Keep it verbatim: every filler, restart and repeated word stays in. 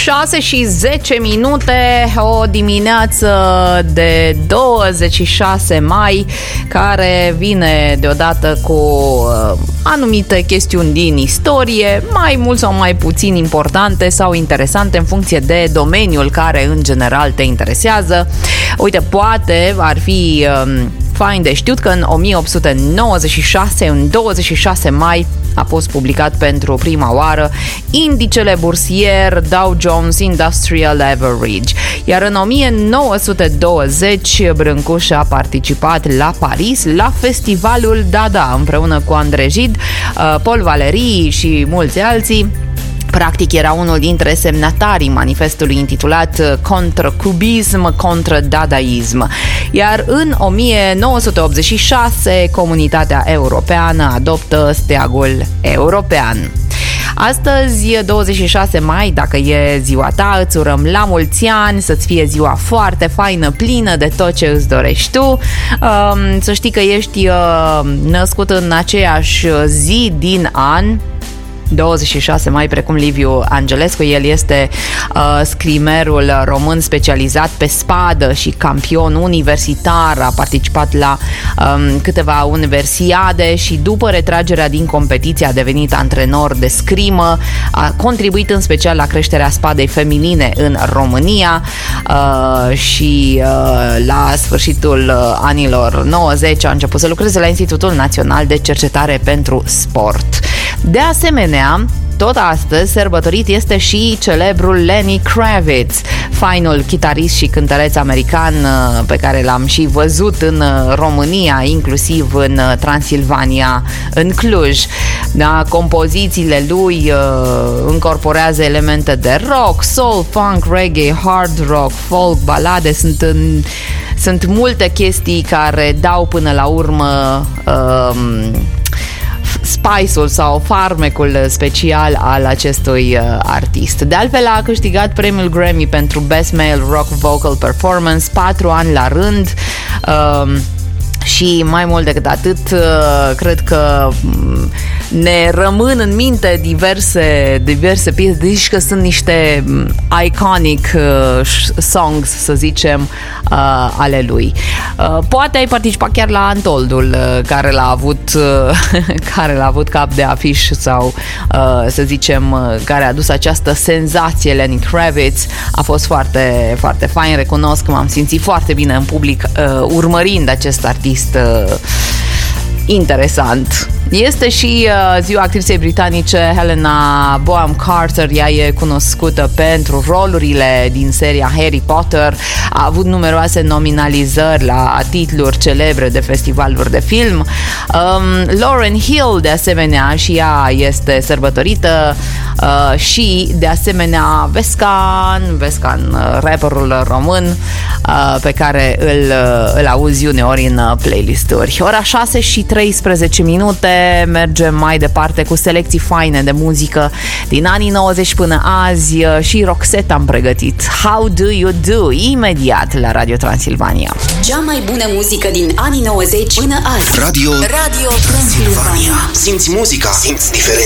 șase și zece minute, o dimineață de douăzeci și șase mai, care vine deodată cu uh, anumite chestiuni din istorie, mai mult sau mai puțin importante sau interesante în funcție de domeniul care în general te interesează. Uite, poate ar fi uh, fain de știut că în o mie opt sute nouăzeci și șase, în douăzeci și șase mai, a fost publicat pentru prima oară indicele bursier Dow Jones Industrial Average. Iar în o mie nouă sute douăzeci, Brâncuș a participat la Paris la festivalul Dada împreună cu André Gide, Paul Valéry și mulți alții. Practic era unul dintre semnatarii manifestului intitulat Contra Cubism, contra Dadaism. Iar în o mie nouă sute optzeci și șase, Comunitatea Europeană adoptă steagul european. Astăzi, douăzeci și șase mai, dacă e ziua ta, îți urăm la mulți ani, să-ți fie ziua foarte faină, plină de tot ce îți dorești tu. Să știi că ești născut în aceeași zi din an, douăzeci și șase mai, precum Liviu Angelescu. El este uh, scrimerul român specializat pe spadă și campion universitar. A participat la um, câteva universiade și după retragerea din competiție a devenit antrenor de scrimă. A contribuit în special la creșterea spadei feminine în România uh, și uh, la sfârșitul uh, anilor nouăzeci a început să lucreze la Institutul Național de Cercetare pentru Sport. De asemenea, tot astăzi sărbătorit este și celebrul Lenny Kravitz, fainul chitarist și cântăreț american pe care l-am și văzut în România, inclusiv în Transilvania, în Cluj. Da, compozițiile lui uh, încorporează elemente de rock, soul, funk, reggae, hard rock, folk, balade. Sunt, în, sunt multe chestii care dau până la urmă uh, spice-ul sau farmecul special al acestui uh, artist. De altfel, a câștigat premiul Grammy pentru Best Male Rock Vocal Performance patru ani la rând. Uh, Și mai mult decât atât, cred că ne rămân în minte diverse, diverse piese, deci că sunt niște iconic songs, să zicem, ale lui. Poate ai participat chiar la Untold-ul care l-a avut, care l-a avut cap de afiș sau, să zicem, care a adus această senzație. Lenny Kravitz a fost foarte, foarte fain, recunosc că m-am simțit foarte bine în public urmărind acest artist interesant. Este și uh, ziua actriței britanice Helena Bonham Carter. Ea e cunoscută pentru rolurile din seria Harry Potter. A avut numeroase nominalizări la titluri celebre de festivaluri de film. Um, Lauryn Hill, de asemenea, și ea este sărbătorită. Uh, și, de asemenea, Vescan, Vescan, uh, rapperul român, uh, pe care îl, uh, îl auzi uneori în uh, playlist-uri. Ora șase și treisprezece minute. Mergem mai departe cu selecții faine de muzică din anii nouăzeci până azi și Roxette am pregătit How Do You Do imediat la Radio Transilvania. Cea mai bună muzică din anii nouăzeci până azi. Radio, Radio Transilvania. Simți muzica, simți diferența.